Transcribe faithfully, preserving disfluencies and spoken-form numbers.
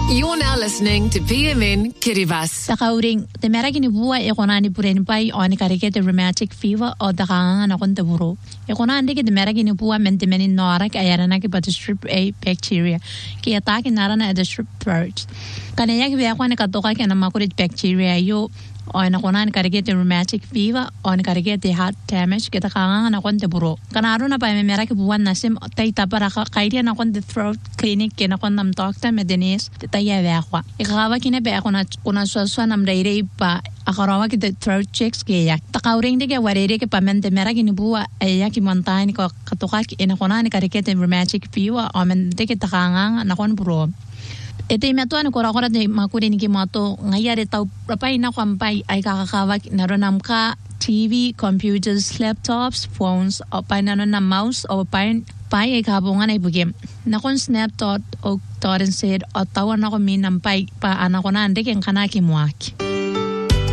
You're now listening to P M N Kiribati. Takauring, the Meragini Bua, Econani Puren Pai, on Caricate rheumatic fever, or the Hang and Acontaburo. Econandi, the Meragini Bua, Mentimeni Norak, Ayanaki, but the strip A bacteria. Ki attack in Narana at the strip throat. Kanayak Viakwana Katoka and a Makurit bacteria, you. On a conan caricate rheumatic fever, on caricate heart damage, get a hang on the buro. Canaruna by Meraki one Nasim, Taita Baraka, Kaidian upon the throat clinic, and upon them doctor, Medenis, the Tayavaqua. Ikawakina Beacona, Unaswanam Lady, pa Akarawaki the throat checks gayak. Takauring the Gawareke Pament, the Meragin Bua, a Yaki Montani, Katokak in a conan caricate rheumatic fever, or men take it hang and upon buro. Ito yung matuan ko rakora de makurin ki mato ngayari tau rapay na kwampai ay kakakawak naronam ka T V, computers, laptops, phones o pa nanon na mouse o pa pay ay kabungan ay bugim. Nakon snapshot o torrent said o tawan ako minam pay pa anak ko na ande keng kanaki muaki.